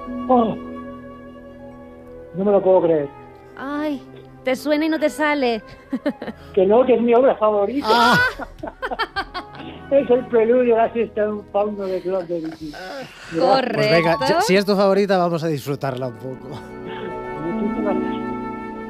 Oh, no me lo puedo creer. Ay, te suena y no te sale. Que no, que es mi obra favorita. Ah. Es el preludio a la siesta de un fauno de Claude Debussy. Correcto. Pues venga, si es tu favorita, vamos a disfrutarla un poco.